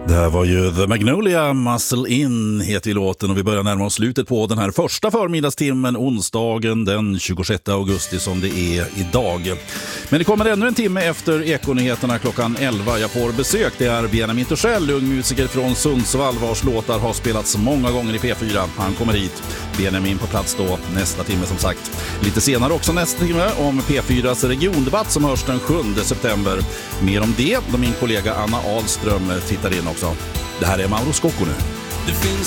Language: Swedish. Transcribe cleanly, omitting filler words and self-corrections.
Det här var ju The Magnolia, Muscle In heter ju låten, och vi börjar närma oss slutet på den här första förmiddagstimmen onsdagen den 26 augusti som det är idag. Men det kommer ännu en timme efter Ekonyheterna klockan 11. Jag får besök, det är Benjamin Torssell, ung musiker från Sundsvall vars låtar har spelats många gånger i P4. Han kommer hit, Benjamin på plats då nästa timme som sagt. Lite senare också nästa timme om P4s regiondebatt som hörs den 7 september. Mer om det då min kollega Anna Ahlström tittar in också. Det här är Mauro Scocco nu.